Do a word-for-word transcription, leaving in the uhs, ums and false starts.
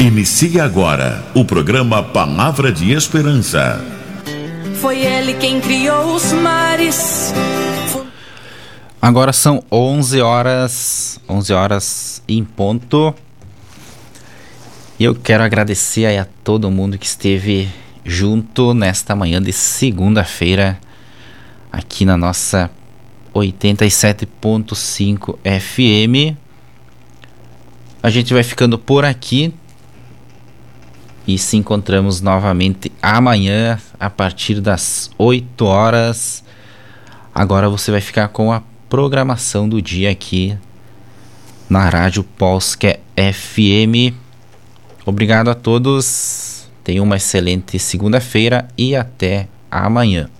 Inicia agora o programa Palavra de Esperança. Foi ele quem criou os mares. Agora são onze horas, onze horas em ponto. E eu quero agradecer aí a todo mundo que esteve junto nesta manhã de segunda-feira aqui na nossa oitenta e sete ponto cinco F M. A gente vai ficando por aqui e se encontramos novamente amanhã a partir das oito horas. Agora você vai ficar com a programação do dia aqui na Rádio Polska F M. Obrigado a todos, tenham uma excelente segunda-feira e até amanhã.